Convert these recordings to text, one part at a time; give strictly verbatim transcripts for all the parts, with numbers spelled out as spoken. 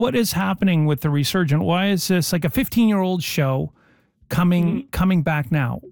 what is happening with the resurgent? Why is this like a fifteen-year-old show coming mm-hmm. coming back now?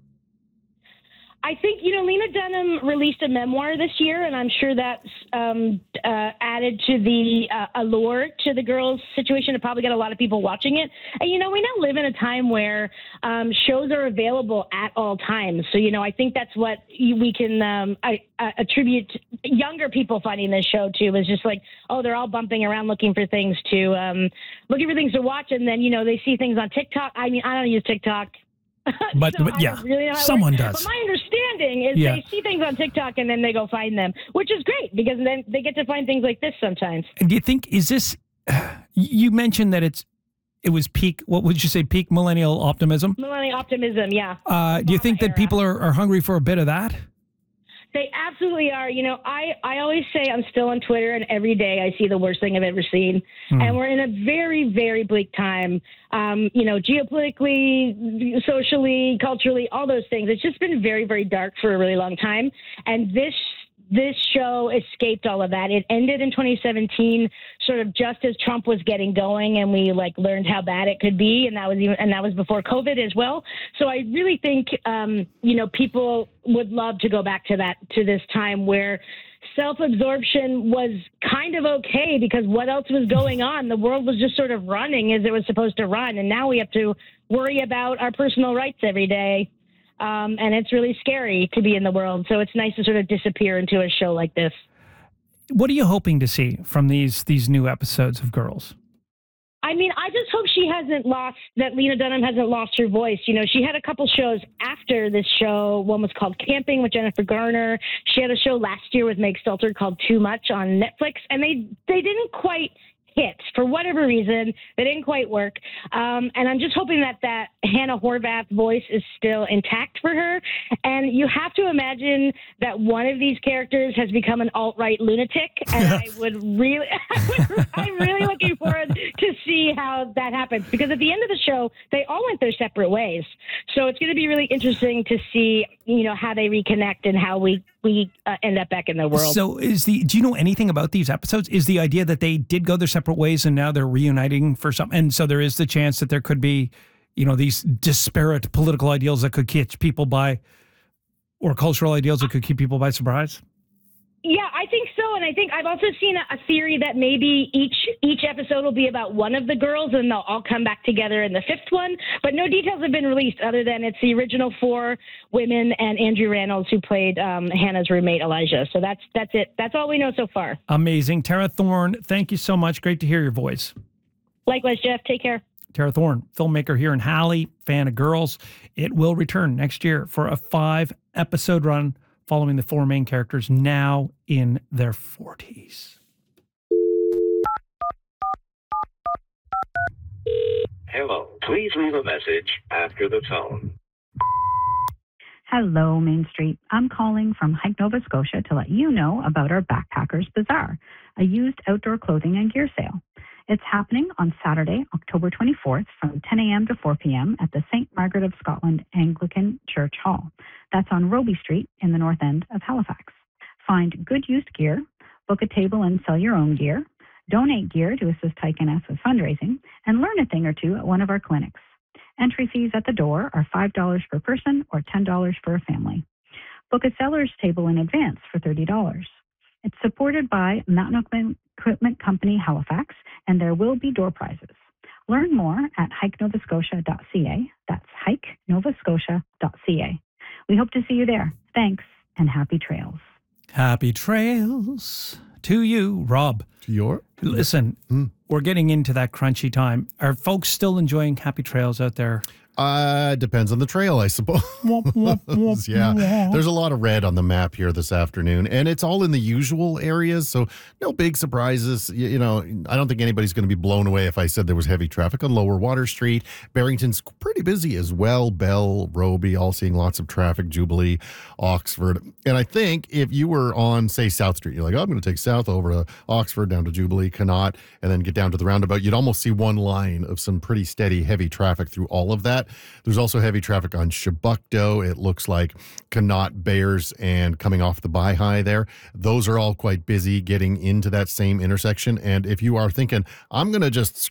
I think, you know, Lena Dunham released a memoir this year, and I'm sure that's um, uh, added to the uh, allure to the girls' situation. It probably got a lot of people watching it. And, you know, we now live in a time where um, shows are available at all times. So, you know, I think that's what we can um, I, uh, attribute younger people finding this show to, is just like, oh, they're all bumping around looking for things to um, looking for things to watch. And then, you know, they see things on TikTok. I mean, I don't use TikTok. But, so but yeah, really someone does. But my understanding is yeah. they see things on TikTok and then they go find them, which is great because then they get to find things like this sometimes. And do you think, is this, uh, you mentioned that it's, it was peak, what would you say, peak millennial optimism? Millennial optimism, yeah. Uh, do you think that era. people are, are hungry for a bit of that? They absolutely are. You know, I, I always say I'm still on Twitter, and every day I see the worst thing I've ever seen. Hmm. And we're in a very, very bleak time, um, you know, geopolitically, socially, culturally, all those things. It's just been very, very dark for a really long time. And this This show escaped all of that. It ended in twenty seventeen, sort of just as Trump was getting going, and we like learned how bad it could be, and that was even, and that was before COVID as well. So I really think, um, you know, people would love to go back to that, to this time where self-absorption was kind of okay because what else was going on? The world was just sort of running as it was supposed to run, and now we have to worry about our personal rights every day. Um, and it's really scary to be in the world. So it's nice to sort of disappear into a show like this. What are you hoping to see from these these new episodes of Girls? I mean, I just hope she hasn't lost, that Lena Dunham hasn't lost her voice. You know, she had a couple shows after this show. One was called Camping with Jennifer Garner. She had a show last year with Meg Stelter called Too Much on Netflix. And they, they didn't quite hit for whatever reason. They didn't quite work. Um, and I'm just hoping that that Hannah Horvath voice is still intact for her. And you have to imagine that one of these characters has become an alt-right lunatic. And I would really, I would, I'm really looking forward to see how that happens, because at the end of the show, they all went their separate ways. So it's going to be really interesting to see, you know, how they reconnect and how we, we uh, end up back in the world. So is the, do you know anything about these episodes? Is the idea that they did go their separate ways and now they're reuniting for something? And so there is the chance that there could be, you know, these disparate political ideals that could catch people by, or cultural ideals that could keep people by surprise? Yeah, I think so. And I think I've also seen a, a theory that maybe each each episode will be about one of the girls and they'll all come back together in the fifth one. But no details have been released other than it's the original four women and Andrew Rannells, who played um, Hannah's roommate, Elijah. So that's that's it. That's all we know so far. Amazing. Tara Thorne, thank you so much. Great to hear your voice. Likewise, Jeff. Take care. Tara Thorne, filmmaker here in Halley, fan of Girls. It will return next year for a five-episode run following the four main characters now in their forties. Hello, please leave a message after the tone. Hello, Main Street. I'm calling from Hike, Nova Scotia to let you know about our Backpackers Bazaar, a used outdoor clothing and gear sale. It's happening on Saturday, October twenty-fourth from ten a.m. to four p.m. at the Saint Margaret of Scotland Anglican Church Hall. That's on Roby Street in the north end of Halifax. Find good used gear, book a table and sell your own gear, donate gear to assist Hike and S with fundraising, and learn a thing or two at one of our clinics. Entry fees at the door are five dollars per person or ten dollars for a family. Book a seller's table in advance for thirty dollars. It's supported by Mountain Equipment Company Halifax, and there will be door prizes. Learn more at hike nova scotia dot c a. That's hike nova scotia dot c a. We hope to see you there. Thanks, and happy trails. Happy trails to you, Rob. To your? Listen, mm. we're getting into that crunchy time. Are folks still enjoying happy trails out there? Uh, depends on the trail, I suppose. Yeah, there's a lot of red on the map here this afternoon, and it's all in the usual areas, so no big surprises. You, you know, I don't think anybody's going to be blown away if I said there was heavy traffic on Lower Water Street. Barrington's pretty busy as well. Bell, Roby, all seeing lots of traffic. Jubilee, Oxford. And I think if you were on, say, South Street, you're like, oh, I'm going to take South over to Oxford, down to Jubilee, Connaught, and then get down to the roundabout, you'd almost see one line of some pretty steady, heavy traffic through all of that. There's also heavy traffic on Chebucto. It looks like Connaught, Bears, and coming off the Bi-High there. Those are all quite busy getting into that same intersection. And if you are thinking, I'm going to just